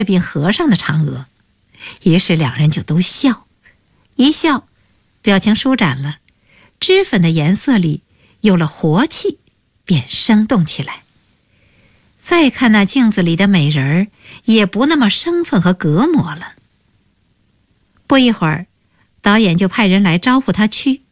柄和尚的嫦娥。于是两人就都笑，一笑，表情舒展了，脂粉的颜色里有了活气，便生动起来。再看那镜子里的美人儿，也不那么生分和隔膜了。不一会儿，导演就派人来招呼他去，